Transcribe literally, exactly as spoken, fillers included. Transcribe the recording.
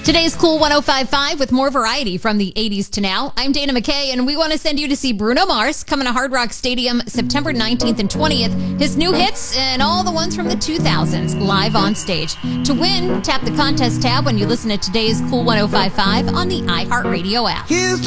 Today's Cool one oh five point five with more variety from the eighties to now. I'm Dana McKay, and we want to send you to see Bruno Mars coming to Hard Rock Stadium September nineteenth and twentieth. His new hits and all the ones from the two thousands live on stage. To win, tap the contest tab when you listen to today's Cool one oh five point five on the iHeartRadio app. Here's